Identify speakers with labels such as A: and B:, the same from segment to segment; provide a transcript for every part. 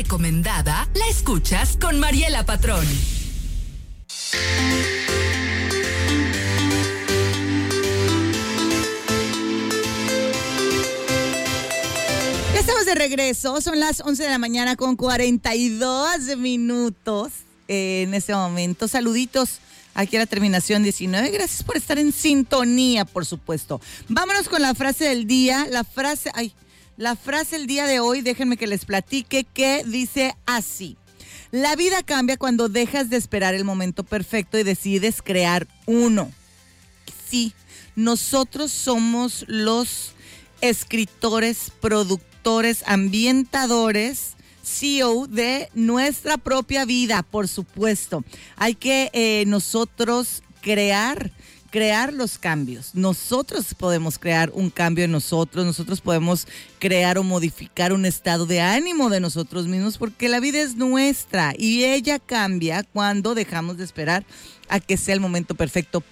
A: recomendada la escuchas con Mariela Patrón.
B: Estamos de regreso, son las 11 de la mañana con 42 minutos en este momento. Saluditos aquí a la terminación 19. Gracias por estar en sintonía, por supuesto. Vámonos con la frase del día. La frase del día de hoy, déjenme que les platique, que dice así. La vida cambia cuando dejas de esperar el momento perfecto y decides crear uno. Sí, nosotros somos los escritores, productores, ambientadores, CEO de nuestra propia vida, por supuesto. Hay que nosotros crear los cambios. Nosotros podemos crear un cambio en nosotros podemos crear o modificar un estado de ánimo de nosotros mismos, porque la vida es nuestra y ella cambia cuando dejamos de esperar a que sea el momento perfecto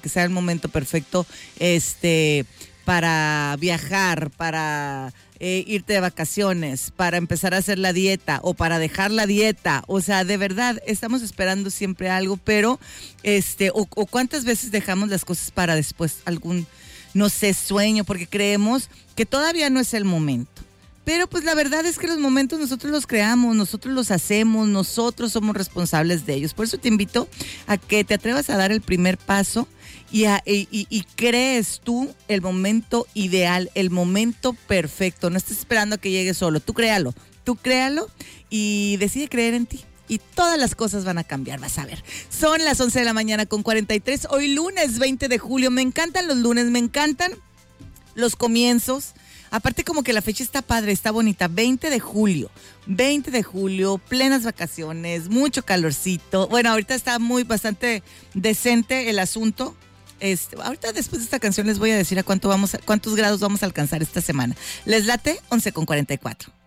B: para viajar, para irte de vacaciones, para empezar a hacer la dieta o para dejar la dieta. O sea, de verdad, estamos esperando siempre algo, pero o cuántas veces dejamos las cosas para después, algún, no sé, sueño, porque creemos que todavía no es el momento. Pero pues la verdad es que los momentos nosotros los creamos, nosotros los hacemos, nosotros somos responsables de ellos. Por eso te invito a que te atrevas a dar el primer paso y crees tú el momento ideal, el momento perfecto. No estés esperando a que llegue solo, tú créalo y decide creer en ti. Y todas las cosas van a cambiar, vas a ver. Son las 11 de la mañana con 43, hoy lunes 20 de julio. Me encantan los lunes, me encantan los comienzos. Aparte como que la fecha está padre, está bonita, 20 de julio, plenas vacaciones, mucho calorcito. Bueno, ahorita está bastante decente el asunto. Ahorita después de esta canción les voy a decir a cuántos grados vamos a alcanzar esta semana. ¿Les late? 11 con 44.